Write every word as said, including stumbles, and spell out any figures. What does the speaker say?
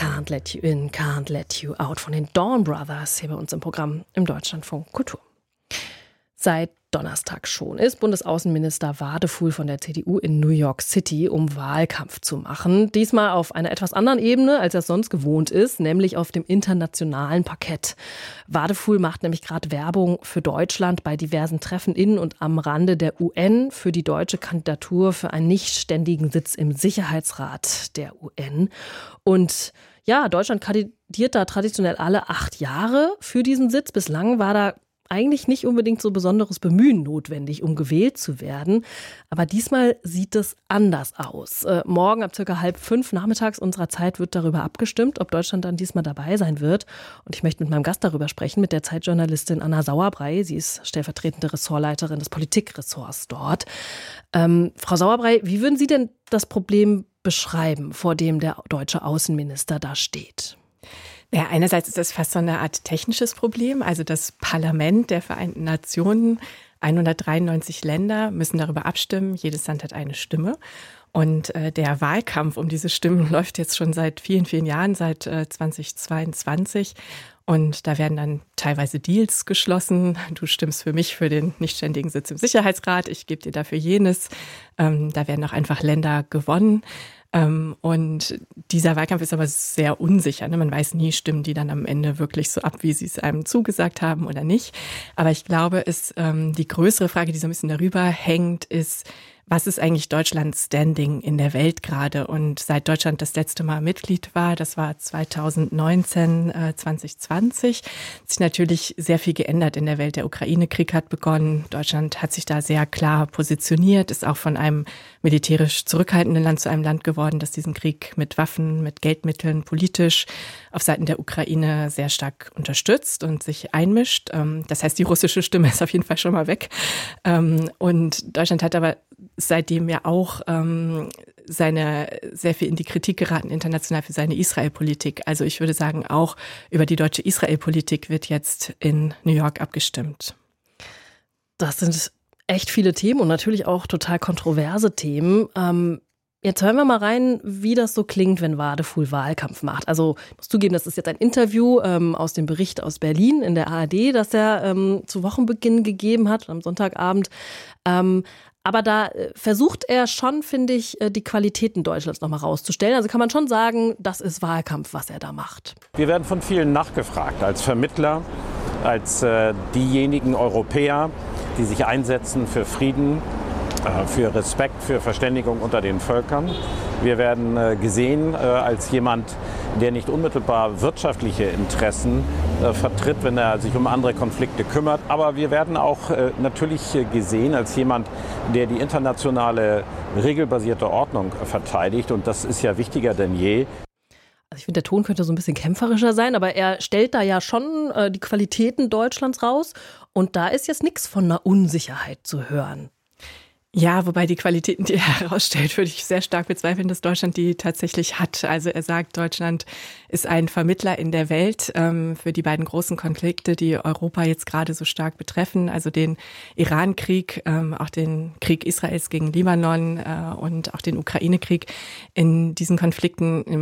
Can't Let You In, Can't Let You Out von den Dawn Brothers hier bei uns im Programm im Deutschlandfunk Kultur. Seit Donnerstag schon ist Bundesaußenminister Wadefuhl von der C D U in New York City, um Wahlkampf zu machen. Diesmal auf einer etwas anderen Ebene, als er es sonst gewohnt ist, nämlich auf dem internationalen Parkett. Wadefuhl macht nämlich gerade Werbung für Deutschland bei diversen Treffen in und am Rande der U N für die deutsche Kandidatur für einen nichtständigen Sitz im Sicherheitsrat der U N. Und ja, Deutschland kandidiert da traditionell alle acht Jahre für diesen Sitz. Bislang war da eigentlich nicht unbedingt so besonderes Bemühen notwendig, um gewählt zu werden. Aber diesmal sieht es anders aus. Äh, morgen ab circa halb fünf nachmittags unserer Zeit wird darüber abgestimmt, ob Deutschland dann diesmal dabei sein wird. Und ich möchte mit meinem Gast darüber sprechen, mit der Zeitjournalistin Anna Sauerbrei. Sie ist stellvertretende Ressortleiterin des Politikressorts dort. Ähm, Frau Sauerbrei, wie würden Sie denn das Problem beschreiben, vor dem der deutsche Außenminister da steht? Ja, einerseits ist das fast so eine Art technisches Problem. Also das Parlament der Vereinten Nationen, hundertdreiundneunzig Länder müssen darüber abstimmen. Jedes Land hat eine Stimme. Und äh, der Wahlkampf um diese Stimmen läuft jetzt schon seit vielen, vielen Jahren, seit äh, zweitausendzweiundzwanzig. Und da werden dann teilweise Deals geschlossen. Du stimmst für mich für den nichtständigen Sitz im Sicherheitsrat. Ich gebe dir dafür jenes. Ähm, da werden auch einfach Länder gewonnen. Ähm, und dieser Wahlkampf ist aber sehr unsicher. Ne? Man weiß nie, stimmen die dann am Ende wirklich so ab, wie sie es einem zugesagt haben oder nicht. Aber ich glaube, ist ähm, die größere Frage, die so ein bisschen darüber hängt, ist, was ist eigentlich Deutschlands Standing in der Welt gerade? Und seit Deutschland das letzte Mal Mitglied war, das war zweitausendneunzehn, äh, zwanzig zwanzig, hat sich natürlich sehr viel geändert in der Welt. Der Ukraine-Krieg hat begonnen. Deutschland hat sich da sehr klar positioniert, ist auch von einem militärisch zurückhaltenden Land zu einem Land geworden, das diesen Krieg mit Waffen, mit Geldmitteln, politisch auf Seiten der Ukraine sehr stark unterstützt und sich einmischt. Das heißt, die russische Stimme ist auf jeden Fall schon mal weg. Und Deutschland hat aber seitdem ja auch ähm, seine sehr viel in die Kritik geraten, international für seine Israel-Politik. Also ich würde sagen, auch über die deutsche Israel-Politik wird jetzt in New York abgestimmt. Das sind echt viele Themen und natürlich auch total kontroverse Themen. Ähm, jetzt hören wir mal rein, wie das so klingt, wenn Wadefuhl Wahlkampf macht. Also ich muss zugeben, das ist jetzt ein Interview ähm, aus dem Bericht aus Berlin in der A R D, das er ähm, zu Wochenbeginn gegeben hat, am Sonntagabend. Ähm, Aber da versucht er schon, finde ich, die Qualitäten Deutschlands nochmal rauszustellen. Also kann man schon sagen, das ist Wahlkampf, was er da macht. Wir werden von vielen nachgefragt, als Vermittler, als äh, diejenigen Europäer, die sich einsetzen für Frieden, äh, für Respekt, für Verständigung unter den Völkern. Wir werden äh, gesehen äh, als jemand, der nicht unmittelbar wirtschaftliche Interessen äh, vertritt, wenn er sich um andere Konflikte kümmert. Aber wir werden auch äh, natürlich äh, gesehen als jemand, der die internationale regelbasierte Ordnung äh, verteidigt. Und das ist ja wichtiger denn je. Also ich finde, der Ton könnte so ein bisschen kämpferischer sein, aber er stellt da ja schon äh, die Qualitäten Deutschlands raus. Und da ist jetzt nichts von einer Unsicherheit zu hören. Ja, wobei die Qualitäten, die er herausstellt, würde ich sehr stark bezweifeln, dass Deutschland die tatsächlich hat. Also er sagt, Deutschland ist ein Vermittler in der Welt ähm, für die beiden großen Konflikte, die Europa jetzt gerade so stark betreffen. Also den Iran-Krieg, ähm, auch den Krieg Israels gegen Libanon äh, und auch den Ukraine-Krieg. In diesen Konflikten